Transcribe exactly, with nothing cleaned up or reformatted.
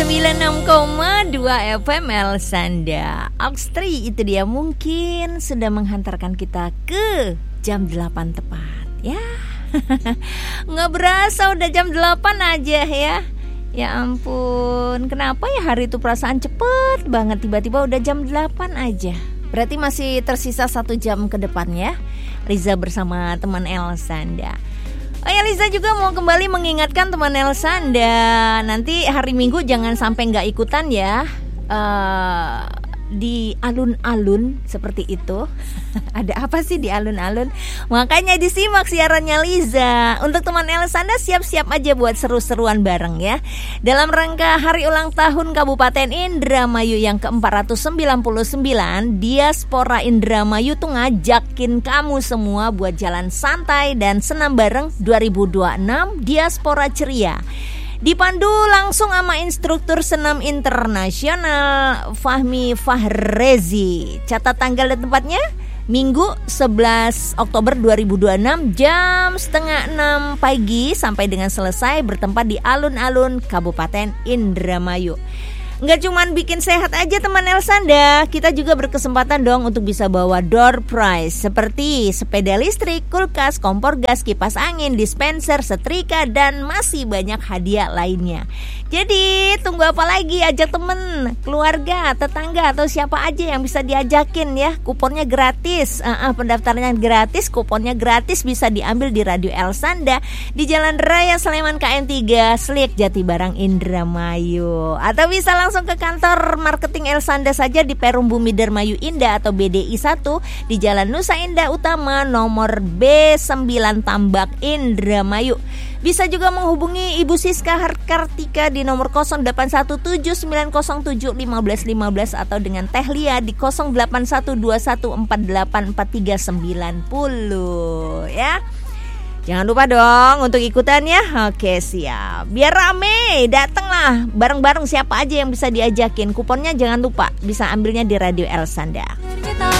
sembilan puluh enam koma dua F M Elsanda. Austri itu dia, mungkin sudah menghantarkan kita ke jam delapan tepat ya. Nggak berasa udah jam delapan aja ya. Ya ampun, kenapa ya hari itu perasaan cepet banget, tiba-tiba udah jam delapan aja. Berarti masih tersisa satu jam ke depan ya, Riza bersama teman Elsanda. Oh ya, Liza juga mau kembali mengingatkan teman Elsanda, nanti hari Minggu jangan sampai nggak ikutan ya uh, di alun-alun seperti itu. Ada apa sih di alun-alun? Makanya disimak siarannya Liza. Untuk teman Elsanda, siap-siap aja buat seru-seruan bareng ya. Dalam rangka hari ulang tahun Kabupaten Indramayu yang ke empat ratus sembilan puluh sembilan, Diaspora Indramayu tuh ngajakin kamu semua buat jalan santai dan senam bareng dua ribu dua puluh enam Diaspora Ceria. Dipandu langsung sama instruktur senam internasional Fahmi Fahrezi. Catat tanggal dan tempatnya, Minggu sebelas Oktober dua ribu dua puluh enam jam setengah enam pagi sampai dengan selesai, bertempat di alun-alun Kabupaten Indramayu. Nggak cuman bikin sehat aja teman Elsanda, kita juga berkesempatan dong untuk bisa bawa door prize seperti sepeda listrik, kulkas, kompor gas, kipas angin, dispenser, setrika, dan masih banyak hadiah lainnya. Jadi tunggu apa lagi, ajak temen, keluarga, tetangga, atau siapa aja yang bisa diajakin ya. Kuponnya gratis, uh, uh, pendaftarannya gratis, kuponnya gratis, bisa diambil di Radio Elsanda di Jalan Raya Sleman K M tiga, Sliek Jatibarang Indramayu. Atau bisa langsung ke kantor marketing Elsanda saja di Perum Bumi Darmayu Indah atau B D I satu di Jalan Nusa Indah Utama nomor B sembilan Tambak Indramayu. Bisa juga menghubungi Ibu Siska Kartika di nomor nol delapan satu tujuh sembilan nol tujuh lima belas lima belas atau dengan Teh Lia di nol delapan satu dua satu empat delapan empat tiga sembilan nol ya. Jangan lupa dong untuk ikutannya. Oke, siap. Biar rame, datanglah bareng-bareng, siapa aja yang bisa diajakin. Kuponnya jangan lupa, bisa ambilnya di Radio Elsanda.